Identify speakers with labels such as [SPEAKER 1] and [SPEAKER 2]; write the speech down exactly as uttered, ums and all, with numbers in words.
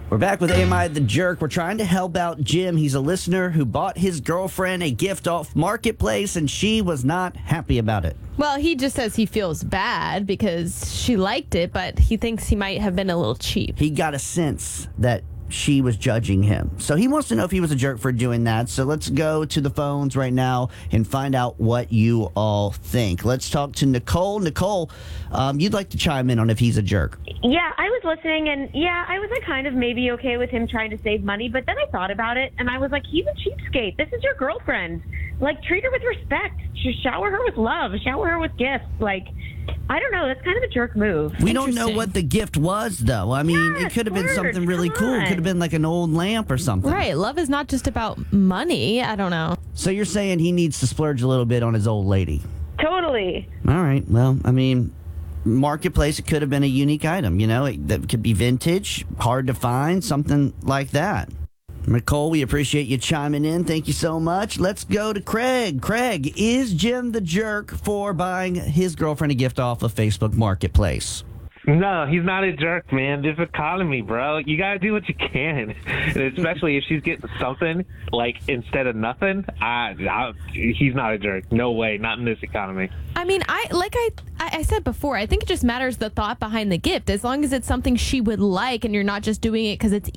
[SPEAKER 1] We're back with Am I the Jerk? We're trying to help out Jim. He's a listener who bought his girlfriend a gift off Marketplace, and she was not happy about it.
[SPEAKER 2] Well, he just says he feels bad because she liked it, but he thinks he might have been a little cheap.
[SPEAKER 1] He got a sense that she was judging him. So he wants to know if he was a jerk for doing that. So let's go to the phones right now and find out what you all think. Let's talk to Nicole. Nicole, um, you'd like to chime in on if he's a jerk.
[SPEAKER 3] Yeah, I was listening, and yeah, I was like kind of maybe okay with him trying to save money, but then I thought about it, and I was like, he's a cheapskate. This is your girlfriend. Like, treat her with respect. Just shower her with love. Shower her with gifts. Like, I don't know. That's kind of a jerk move.
[SPEAKER 1] We don't know what the gift was, though. I mean,
[SPEAKER 3] Yeah,
[SPEAKER 1] it could have been
[SPEAKER 3] word,
[SPEAKER 1] something really
[SPEAKER 3] come
[SPEAKER 1] cool. It
[SPEAKER 3] on.
[SPEAKER 1] could have been like an old lamp or something.
[SPEAKER 2] Right. Love is not just about money. I don't know.
[SPEAKER 1] So you're saying he needs to splurge a little bit on his old lady.
[SPEAKER 3] Totally.
[SPEAKER 1] All right. Well, I mean, Marketplace, it could have been a unique item, you know, it, that could be vintage, hard to find, something like that. Nicole, we appreciate you chiming in. Thank you so much. Let's go to Craig. Craig, is Jim the jerk for buying his girlfriend a gift off of Facebook Marketplace?
[SPEAKER 4] No, he's not a jerk, man. This economy, bro. You gotta do what you can, and especially if she's getting something like instead of nothing. I, I, he's not a jerk. No way. Not in this economy.
[SPEAKER 2] I mean, I like I, I I said before, I think it just matters the thought behind the gift. As long as it's something she would like and you're not just doing it because it's